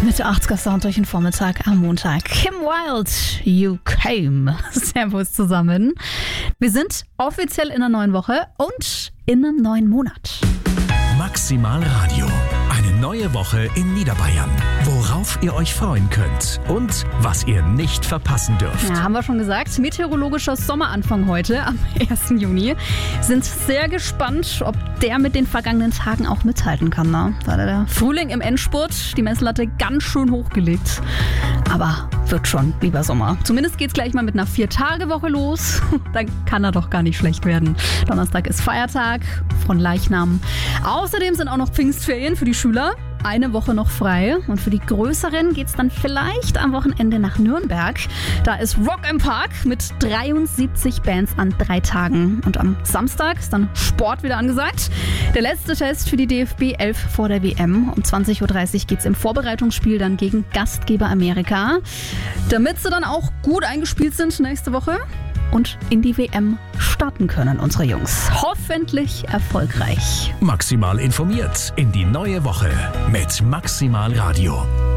Mit 80er Sound durch den Vormittag am Montag. Kim Wilde, You Came. Servus zusammen. Wir sind offiziell in einer neuen Woche und in einem neuen Monat. Maximal Radio. Eine neue Woche in Niederbayern. Worauf ihr euch freuen könnt und was ihr nicht verpassen dürft. Ja, haben wir schon gesagt. Meteorologischer Sommeranfang heute am 1. Juni. Sind sehr gespannt, ob der mit den vergangenen Tagen auch mithalten kann. Ne? Da hat der Frühling im Endspurt die Messlatte ganz schön hochgelegt. Aber wird schon, lieber Sommer. Zumindest geht's gleich mal mit einer 4-Tage-Woche los. Dann kann er doch gar nicht schlecht werden. Donnerstag ist Feiertag von Leichnam. Außerdem sind auch noch Pfingstferien für die Schüler. Eine Woche noch frei. Und für die Größeren geht's dann vielleicht am Wochenende nach Nürnberg. Da ist Rock im Park mit 73 Bands an 3 Tagen. Und am Samstag ist dann Sport wieder angesagt. Der letzte Test für die DFB 11 vor der WM. Um 20.30 Uhr geht's im Vorbereitungsspiel dann gegen Gastgeber Amerika. Damit sie dann auch gut eingespielt sind nächste Woche und in die WM starten können, unsere Jungs. Hoffentlich erfolgreich. Maximal informiert in die neue Woche mit Maximal Radio.